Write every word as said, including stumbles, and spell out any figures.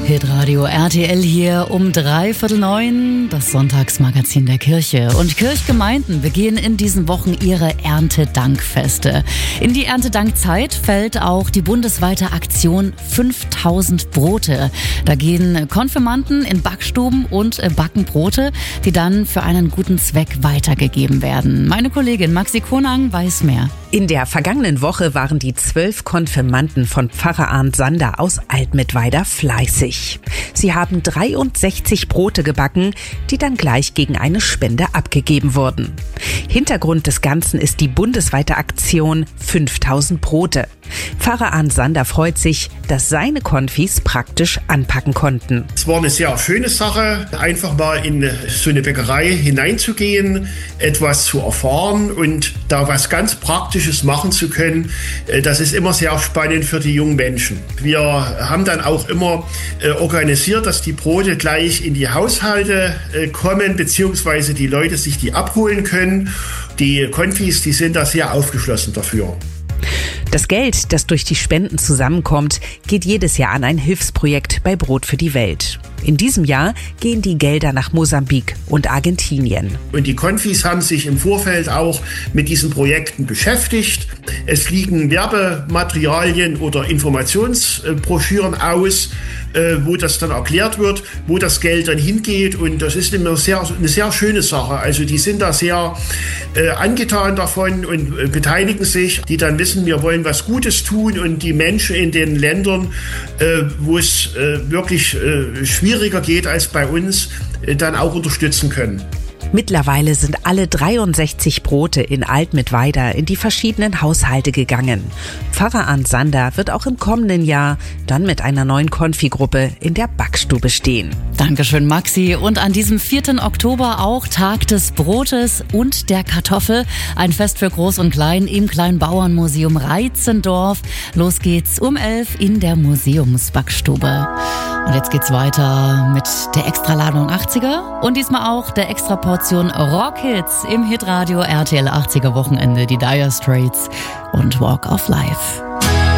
Hitradio R T L hier um dreiviertel neun, das Sonntagsmagazin der Kirche. Und Kirchgemeinden begehen in diesen Wochen ihre Erntedankfeste. In die Erntedankzeit fällt auch die bundesweite Aktion fünftausend Brote. Da gehen Konfirmanden in Backstuben und backen Brote, die dann für einen guten Zweck weitergegeben werden. Meine Kollegin Maxi Konang weiß mehr. In der vergangenen Woche waren die zwölf Konfirmanden von Pfarrer Arndt Sander aus Altmittweida fleißig. Sie haben dreiundsechzig Brote gebacken, die dann gleich gegen eine Spende abgegeben wurden. Hintergrund des Ganzen ist die bundesweite Aktion fünftausend Brote. Pfarrer Arndt Sander freut sich, dass seine Konfis praktisch anpacken konnten. Es war eine sehr schöne Sache, einfach mal in so eine Bäckerei hineinzugehen, etwas zu erfahren und da was ganz Praktisches machen zu können. Das ist immer sehr spannend für die jungen Menschen. Wir haben dann auch immer organisiert, dass die Brote gleich in die Haushalte kommen, beziehungsweise die Leute sich die abholen können. Die Konfis, die sind da sehr aufgeschlossen dafür. Das Geld, das durch die Spenden zusammenkommt, geht jedes Jahr an ein Hilfsprojekt bei Brot für die Welt. In diesem Jahr gehen die Gelder nach Mosambik und Argentinien. Und die Konfis haben sich im Vorfeld auch mit diesen Projekten beschäftigt. Es liegen Werbematerialien oder Informationsbroschüren aus, wo das dann erklärt wird, wo das Geld dann hingeht. Und das ist eine sehr, eine sehr schöne Sache. Also die sind da sehr äh, angetan davon und äh, beteiligen sich, die dann wissen, wir wollen was Gutes tun und die Menschen in den Ländern, äh, wo es äh, wirklich äh, schwieriger geht als bei uns, äh, dann auch unterstützen können. Mittlerweile sind alle dreiundsechzig Brote in Altmittweida in die verschiedenen Haushalte gegangen. Pfarrer Arndt Sander wird auch im kommenden Jahr dann mit einer neuen Konfigruppe in der Backstube stehen. Dankeschön, Maxi. Und an diesem vierten Oktober auch Tag des Brotes und der Kartoffel. Ein Fest für Groß und Klein im Kleinbauernmuseum Reitzendorf. Los geht's um elf in der Museumsbackstube. Und jetzt geht's weiter mit der Extraladung achtziger und diesmal auch der Extraportion Rockhits im Hitradio R T L achtziger Wochenende, die Dire Straits und Walk of Life.